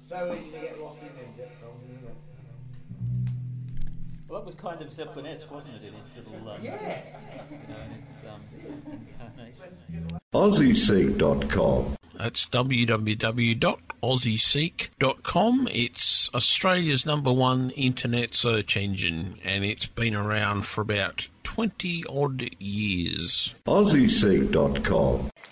So easy to get lost in them Zepp songs, isn't it? Well, that was kind of Zeppelin-esque, wasn't it, in its little... Yeah. in its incarnation. AussieSeek.com. That's www.aussieseek.com. It's Australia's #1 internet search engine, and it's been around for about 20-odd years. AussieSeek.com.